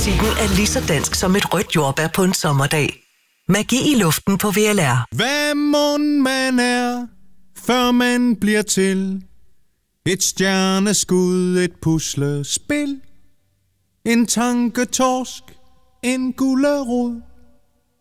musikken er lige så dansk som et rødt jordbær på en sommerdag. Magi i luften på VLR. Hvad mon man er, før man bliver til? Et stjerneskud, et puslespil, en tanketorsk, en gulerod.